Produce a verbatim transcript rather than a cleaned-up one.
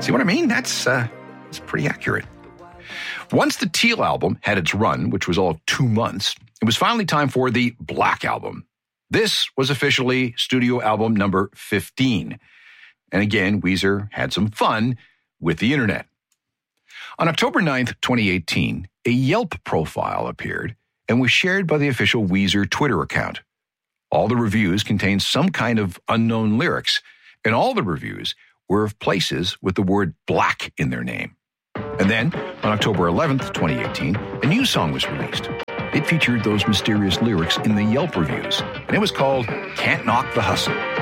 See what I mean? That's, uh, that's pretty accurate. Once the Teal album had its run, which was all of two months, it was finally time for the Black Album. This was officially studio album number fifteen. And again, Weezer had some fun with the internet. On October ninth, twenty eighteen, a Yelp profile appeared and was shared by the official Weezer Twitter account. All the reviews contained some kind of unknown lyrics, and all the reviews were of places with the word black in their name. And then, on October eleventh, twenty eighteen, a new song was released. It featured those mysterious lyrics in the Yelp reviews, and it was called Can't Knock the Hustle.